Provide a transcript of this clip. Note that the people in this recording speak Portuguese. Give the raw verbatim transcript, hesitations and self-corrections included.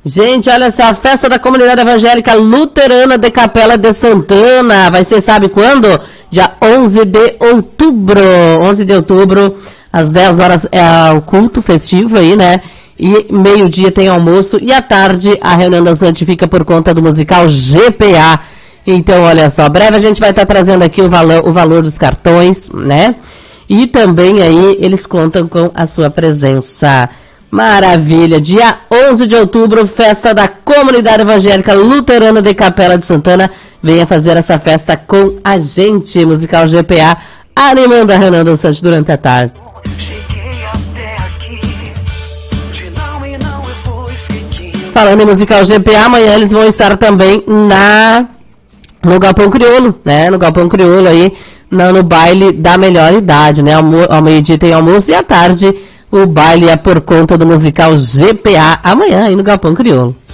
Gente, olha só, a festa da comunidade evangélica luterana de Capela de Santana, vai ser, sabe quando? Dia onze de outubro, onze de outubro, às dez horas é o culto festivo aí, né? E meio-dia tem almoço e à tarde a reunião dançante fica por conta do musical G P A. Então, olha só, breve a gente vai estar trazendo aqui o valor, o valor dos cartões, né? E também aí eles contam com a sua presença. Maravilha! Dia onze de outubro, festa da comunidade evangélica luterana de Capela de Santana. Venha fazer essa festa com a gente, musical G P A, animando a reunião dançante durante a tarde. Falando em musical G P A, amanhã eles vão estar também na no Galpão Crioulo, né? No Galpão Crioulo aí, no, no baile da melhor idade, né? Ao, ao meio-dia tem almoço e à tarde o baile é por conta do musical G P A, amanhã aí no Galpão Crioulo.